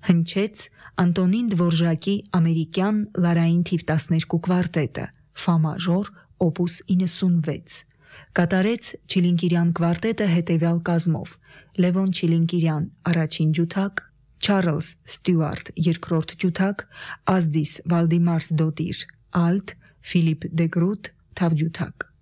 Հնչեց Անտոնին Դվորժակի ամերիկյան լարային թիվ 12 կվարտետը, ֆա մաժոր, օպուս 96։ Կատարեց Չիլինկիրյան կվարտետը հետևյալ կազմով. Լևոն Չիլինկիրյան առաջին ջութակ, Չարլզ Ստյուարտ երկրորդ ջութակ, Ազդիս Վալդիմարս Դոտիր ալտ, Ֆիլիպ Դեգրուտ թավջութակ։